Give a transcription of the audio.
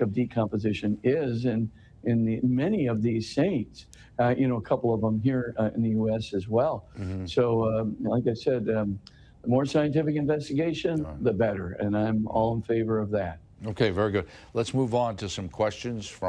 of decomposition is in many of these saints. A couple of them here in the U.S. as well. So, like I said, the more scientific investigation, the better, and I'm all in favor of that. Okay, very good. Let's move on to some questions from